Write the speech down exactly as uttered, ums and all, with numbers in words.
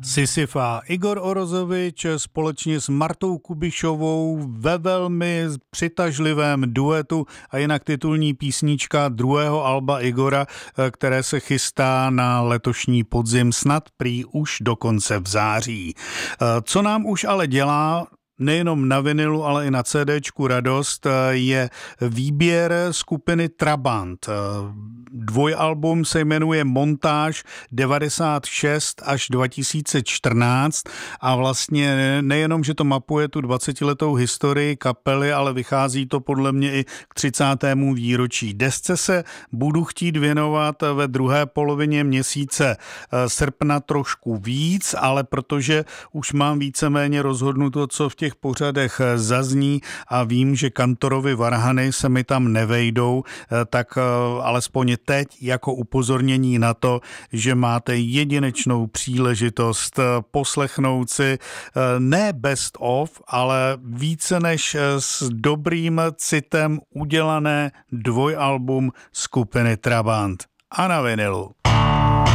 Sisyfa. Igor Orozovič společně s Martou Kubišovou ve velmi přitažlivém duetu a jinak titulní písnička druhého alba Igora, které se chystá na letošní podzim, snad prý už dokonce v září. Co nám už ale dělá nejenom na vinilu, ale i na CDčku radost, je výběr skupiny Trabant. Dvojalbum se jmenuje Montáž devadesát šest až dva tisíce čtrnáct a vlastně nejenom, že to mapuje tu dvacetiletou historii kapely, ale vychází to podle mě i k třicátému výročí. Desce se budu chtít věnovat ve druhé polovině měsíce srpna trošku víc, ale protože už mám víceméně rozhodnuto, co v těch pořadech zazní a vím, že Kantorovy varhany se mi tam nevejdou, tak alespoň teď jako upozornění na to, že máte jedinečnou příležitost poslechnout si ne best of, ale více než s dobrým citem udělané dvojalbum skupiny Trabant. A na vinilu.